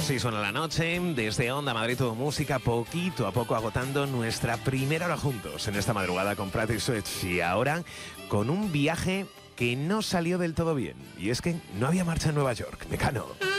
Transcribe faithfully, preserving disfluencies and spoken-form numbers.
Así suena la noche, desde Onda Madrid Todo Música, poquito a poco agotando nuestra primera hora juntos en esta madrugada con Prat y Switch. Y ahora con un viaje que no salió del todo bien. Y es que no había marcha en Nueva York, Mecano.